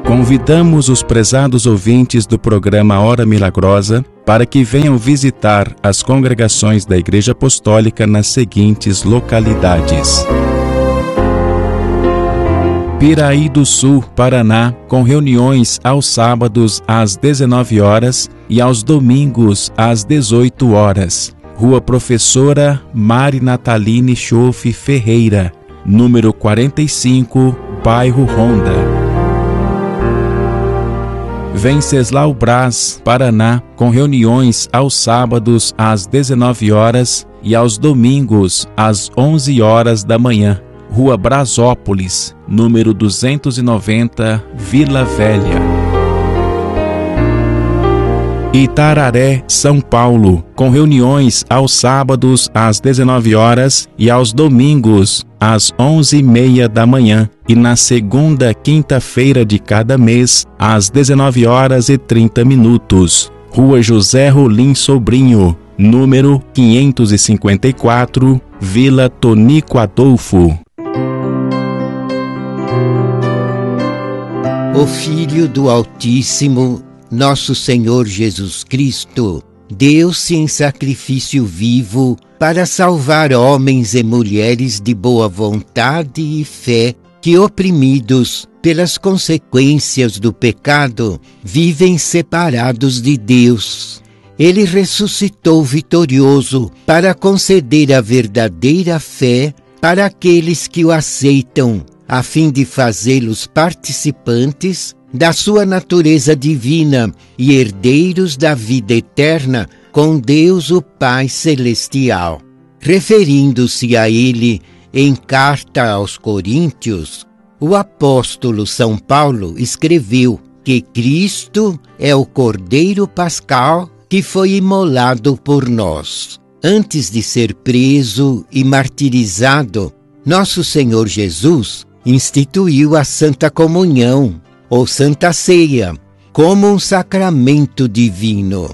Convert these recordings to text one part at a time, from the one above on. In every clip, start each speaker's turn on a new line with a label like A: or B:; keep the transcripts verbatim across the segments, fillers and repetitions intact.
A: Convidamos os prezados ouvintes do programa Hora Milagrosa para que venham visitar as congregações da Igreja Apostólica nas seguintes localidades: Piraí do Sul, Paraná, com reuniões aos sábados às dezenove horas e aos domingos às dezoito horas. Rua Professora Mari Nataline Schoff Ferreira, número quarenta e cinco, bairro Honda. Venceslau Braz, Paraná, com reuniões aos sábados às dezenove horas e aos domingos às onze horas da manhã. Rua Brasópolis, número duzentos e noventa, Vila Velha. Itararé, São Paulo, com reuniões aos sábados às dezenove horas e aos domingos às onze e meia da manhã e na segunda quinta-feira de cada mês às dezenove horas e trinta minutos. Rua José Rolim Sobrinho, número quinhentos e cinquenta e quatro, Vila Tonico Adolfo.
B: O Filho do Altíssimo, nosso Senhor Jesus Cristo, deu-se em sacrifício vivo para salvar homens e mulheres de boa vontade e fé que, oprimidos pelas consequências do pecado, vivem separados de Deus. Ele ressuscitou vitorioso para conceder a verdadeira fé para aqueles que o aceitam, a fim de fazê-los participantes da sua natureza divina e herdeiros da vida eterna com Deus o Pai Celestial. Referindo-se a ele em carta aos Coríntios, o apóstolo São Paulo escreveu que Cristo é o Cordeiro Pascal que foi imolado por nós. Antes de ser preso e martirizado, nosso Senhor Jesus instituiu a Santa Comunhão, ou Santa Ceia, como um sacramento divino,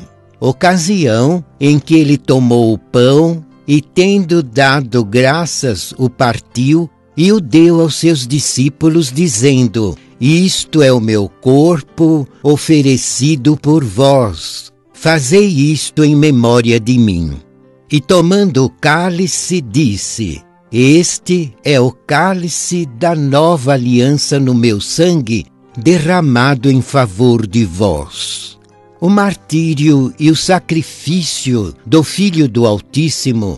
B: ocasião em que ele tomou o pão e, tendo dado graças, o partiu e o deu aos seus discípulos, dizendo: isto é o meu corpo oferecido por vós, fazei isto em memória de mim. E tomando o cálice, disse: este é o cálice da nova aliança no meu sangue, derramado em favor de vós. O martírio e o sacrifício do Filho do Altíssimo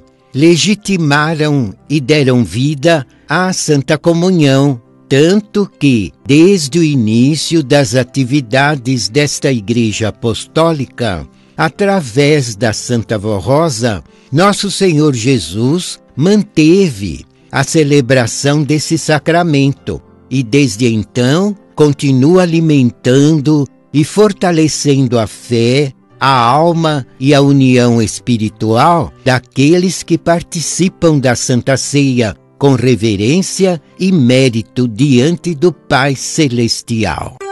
B: legitimaram e deram vida à Santa Comunhão, tanto que, desde o início das atividades desta Igreja Apostólica, através da Santa Vó Rosa, nosso Senhor Jesus manteve a celebração desse sacramento e, desde então, continua alimentando e fortalecendo a fé, a alma e a união espiritual daqueles que participam da Santa Ceia com reverência e mérito diante do Pai Celestial.